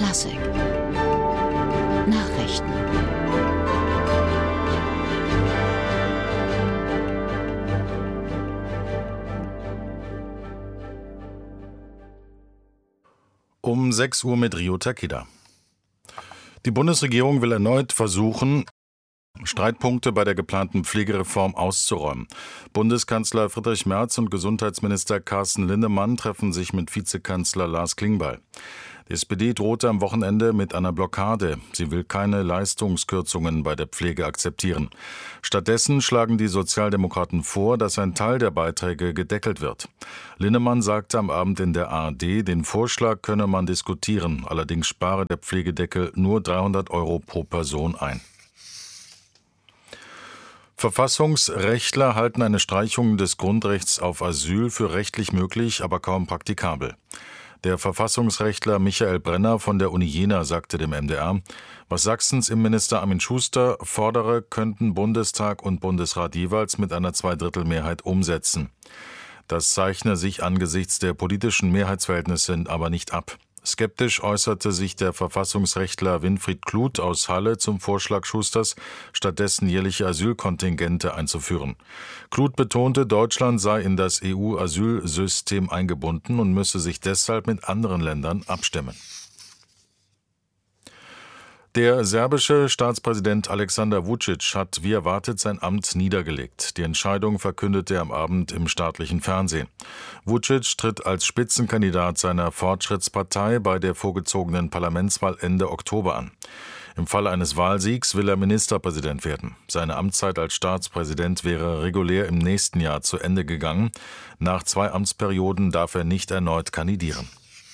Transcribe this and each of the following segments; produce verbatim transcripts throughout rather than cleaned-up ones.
Klassik Nachrichten. Um sechs Uhr mit Rio Takeda. Die Bundesregierung will erneut versuchen, Streitpunkte bei der geplanten Pflegereform auszuräumen. Bundeskanzler Friedrich Merz und Gesundheitsminister Carsten Linnemann treffen sich mit Vizekanzler Lars Klingbeil. Die S P D drohte am Wochenende mit einer Blockade. Sie will keine Leistungskürzungen bei der Pflege akzeptieren. Stattdessen schlagen die Sozialdemokraten vor, dass ein Teil der Beiträge gedeckelt wird. Linnemann sagte am Abend in der A R D, den Vorschlag könne man diskutieren. Allerdings spare der Pflegedeckel nur dreihundert Euro pro Person ein. Verfassungsrechtler halten eine Streichung des Grundrechts auf Asyl für rechtlich möglich, aber kaum praktikabel. Der Verfassungsrechtler Michael Brenner von der Uni Jena sagte dem M D R, was Sachsens Innenminister Armin Schuster fordere, könnten Bundestag und Bundesrat jeweils mit einer Zweidrittelmehrheit umsetzen. Das zeichne sich angesichts der politischen Mehrheitsverhältnisse aber nicht ab. Skeptisch äußerte sich der Verfassungsrechtler Winfried Kluth aus Halle zum Vorschlag Schusters, stattdessen jährliche Asylkontingente einzuführen. Kluth betonte, Deutschland sei in das E U-Asylsystem eingebunden und müsse sich deshalb mit anderen Ländern abstimmen. Der serbische Staatspräsident Aleksandar Vučić hat wie erwartet sein Amt niedergelegt. Die Entscheidung verkündete er am Abend im staatlichen Fernsehen. Vučić tritt als Spitzenkandidat seiner Fortschrittspartei bei der vorgezogenen Parlamentswahl Ende Oktober an. Im Falle eines Wahlsiegs will er Ministerpräsident werden. Seine Amtszeit als Staatspräsident wäre regulär im nächsten Jahr zu Ende gegangen. Nach zwei Amtsperioden darf er nicht erneut kandidieren.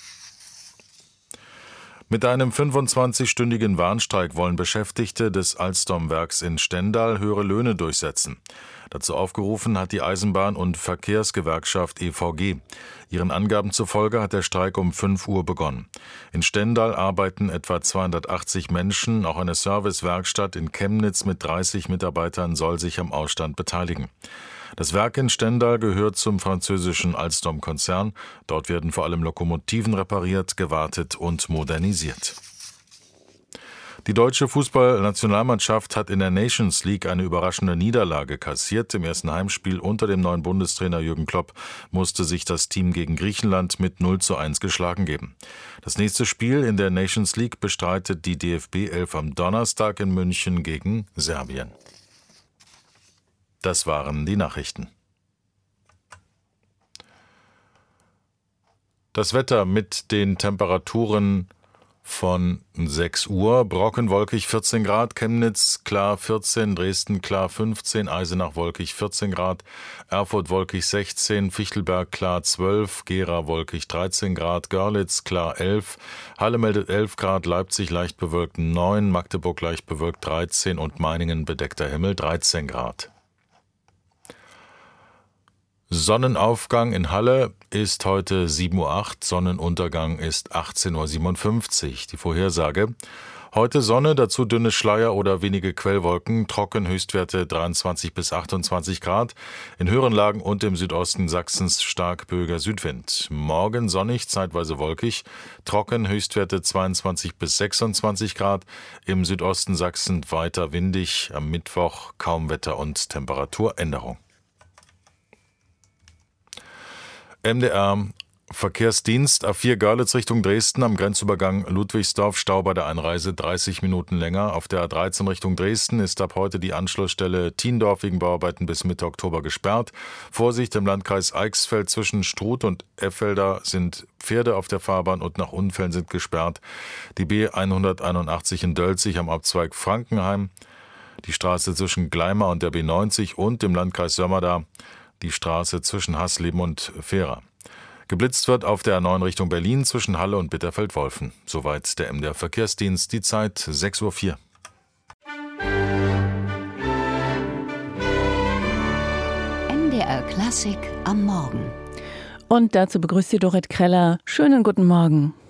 Mit einem fünfundzwanzigstündigen Warnstreik wollen Beschäftigte des Alstom-Werks in Stendal höhere Löhne durchsetzen. Dazu aufgerufen hat die Eisenbahn- und Verkehrsgewerkschaft E V G. Ihren Angaben zufolge hat der Streik um fünf Uhr begonnen. In Stendal arbeiten etwa zweihundertachtzig Menschen. Auch eine Servicewerkstatt in Chemnitz mit dreißig Mitarbeitern soll sich am Ausstand beteiligen. Das Werk in Stendal gehört zum französischen Alstom-Konzern. Dort werden vor allem Lokomotiven repariert, gewartet und modernisiert. Die deutsche Fußballnationalmannschaft hat in der Nations League eine überraschende Niederlage kassiert. Im ersten Heimspiel unter dem neuen Bundestrainer Jürgen Klopp musste sich das Team gegen Griechenland mit null zu eins geschlagen geben. Das nächste Spiel in der Nations League bestreitet die D F B elf am Donnerstag in München gegen Serbien. Das waren die Nachrichten. Das Wetter mit den Temperaturen von sechs Uhr. Brocken wolkig vierzehn Grad, Chemnitz klar vierzehn, Dresden klar fünfzehn, Eisenach wolkig vierzehn Grad, Erfurt wolkig sechzehn, Fichtelberg klar zwölf, Gera wolkig dreizehn Grad, Görlitz klar elf, Halle meldet elf Grad, Leipzig leicht bewölkt neun, Magdeburg leicht bewölkt dreizehn und Meiningen bedeckter Himmel dreizehn Grad. Sonnenaufgang in Halle ist heute sieben Uhr acht, Sonnenuntergang ist achtzehn Uhr siebenundfünfzig. Die Vorhersage: Heute Sonne, dazu dünne Schleier oder wenige Quellwolken, trocken, Höchstwerte dreiundzwanzig bis achtundzwanzig Grad. In höheren Lagen und im Südosten Sachsens stark böiger Südwind. Morgen sonnig, zeitweise wolkig, trocken, Höchstwerte zweiundzwanzig bis sechsundzwanzig Grad. Im Südosten Sachsen weiter windig, am Mittwoch kaum Wetter- und Temperaturänderung. M D R Verkehrsdienst A vier Görlitz Richtung Dresden am Grenzübergang Ludwigsdorf, Stau bei der Einreise dreißig Minuten länger. Auf der A dreizehn Richtung Dresden ist ab heute die Anschlussstelle Thiendorf wegen Bauarbeiten bis Mitte Oktober gesperrt. Vorsicht, im Landkreis Eichsfeld zwischen Struth und Effelder sind Pferde auf der Fahrbahn und nach Unfällen sind gesperrt. Die B hunderteinundachtzig in Dölzig am Abzweig Frankenheim, die Straße zwischen Gleimar und der B neunzig und im Landkreis Sömmerda die Straße zwischen Hasleben und Fehra. Geblitzt wird auf der A neun Richtung Berlin zwischen Halle und Bitterfeld-Wolfen. Soweit der M D R Verkehrsdienst, die Zeit sechs Uhr vier. M D R Klassik am Morgen. Und dazu begrüßt Sie Dorrit Kreller. Schönen guten Morgen.